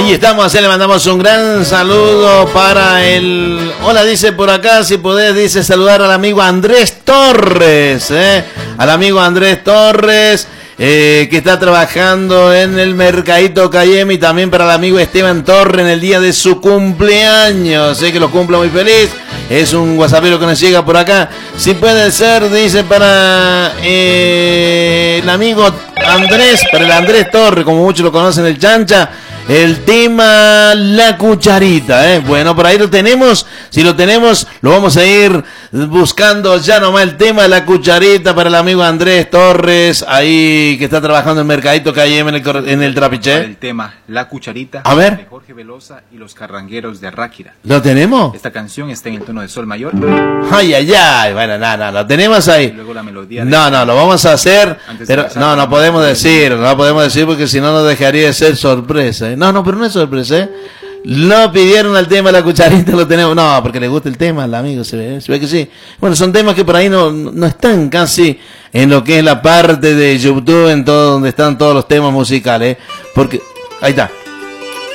Ahí estamos, le mandamos un gran saludo para el... Hola, dice por acá, si podés, dice saludar al amigo Andrés Torres, al amigo Andrés Torres, que está trabajando en el Mercadito Cayem, y también para el amigo Esteban Torres en el día de su cumpleaños, que lo cumpla muy feliz. Es un guasapero que nos llega por acá. Si puede ser, dice, para el amigo Andrés, para el Andrés Torres, como muchos lo conocen, el Chancha, el tema La Cucharita, Bueno, por ahí lo tenemos. Si lo tenemos, lo vamos a ir buscando ya nomás, el tema La Cucharita para el amigo Andrés Torres, ahí que está trabajando en Mercadito Cayem en el Trapiche. El tema La Cucharita, a ver, de Jorge Velosa y los Carrangueros de Ráquira. ¿Lo tenemos? Esta canción está en el tono de sol mayor. Ay, ay, ay. Bueno, no, lo tenemos ahí. Luego la melodía. No, lo vamos a hacer, pero no podemos decir, porque si no nos dejaría de ser sorpresa. No, pero no es sorpresa, Lo pidieron al tema La Cucharita, lo tenemos. No, porque le gusta el tema al amigo, se ve que sí. Bueno, son temas que por ahí no están casi en lo que es la parte de YouTube, en todo donde están todos los temas musicales. Porque, ahí está.